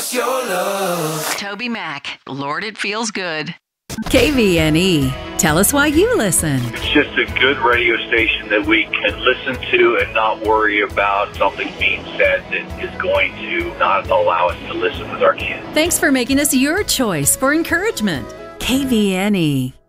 What's your love? Toby Mac, Lord, it feels good. KVNE. Tell us why you listen. It's just a good radio station that we can listen to and not worry about something being said that is going to not allow us to listen with our kids. Thanks for making us your choice for encouragement. KVNE.